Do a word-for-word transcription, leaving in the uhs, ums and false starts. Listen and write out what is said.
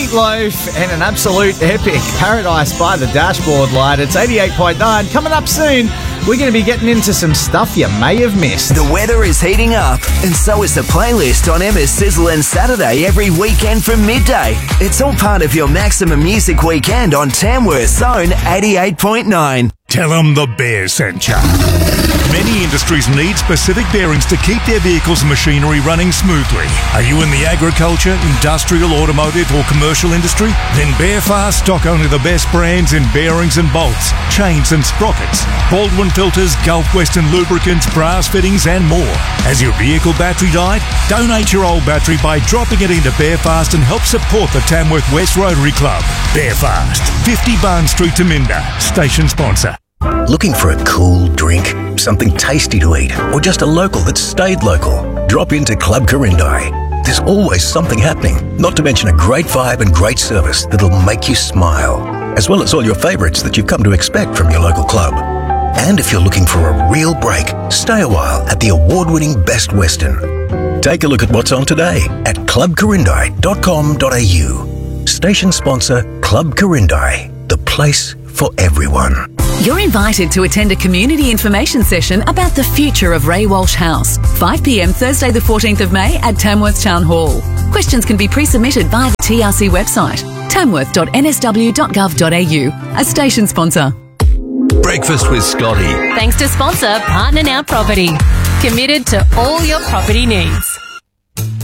Meatloaf and an absolute epic Paradise by the Dashboard Light. It's eighty-eight point nine. Coming up soon, we're going to be getting into some stuff you may have missed. The weather is heating up, and so is the playlist on Emma's Sizzle and Saturday every weekend from midday. It's all part of your Maximum Music Weekend on Tamworth's own eighty-eight point nine. Tell them the Bear sent ya. Many industries need specific bearings to keep their vehicles and machinery running smoothly. Are you in the agriculture, industrial, automotive or commercial industry? Then Bearfast stock only the best brands in bearings and bolts, chains and sprockets, Baldwin filters, Gulf Western lubricants, brass fittings and more. Has your vehicle battery died? Donate your old battery by dropping it into Bearfast and help support the Tamworth West Rotary Club. Bearfast, fifty Barn Street, Taminda, station sponsor. Looking for a cool drink, something tasty to eat, or just a local that's stayed local? Drop into Club Corindai. There's always something happening, not to mention a great vibe and great service that'll make you smile, as well as all your favourites that you've come to expect from your local club. And if you're looking for a real break, stay a while at the award-winning Best Western. Take a look at what's on today at club corindai dot com dot a u. Station sponsor Club Corindai, the place for everyone. You're invited to attend a community information session about the future of Ray Walsh House, five p m Thursday the fourteenth of May at Tamworth Town Hall. Questions can be pre-submitted via the T R C website, tamworth dot n s w dot gov dot a u, a station sponsor. Breakfast with Scotty. Thanks to sponsor Partner Now Property. Committed to all your property needs.